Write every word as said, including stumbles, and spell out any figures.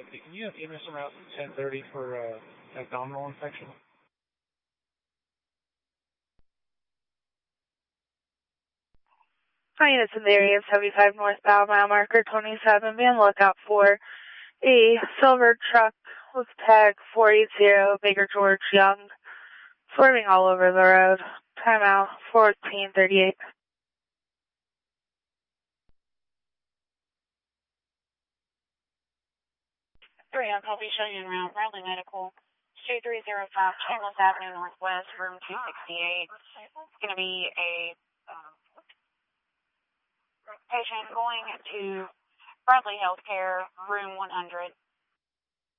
Can you have E M S around ten thirty for uh, abdominal infection? Hi, it's in the area of seventy-five northbound, mile marker twenty-seven. Be on the lookout for a silver truck with tag four eight zero Baker George Young, swerving all over the road. Timeout fourteen thirty-eight. three on copy, showing you around Bradley Medical, two three zero five Chambliss Avenue Northwest, room two sixty-eight. It's going to be a um, patient going to Bradley Healthcare, room one hundred.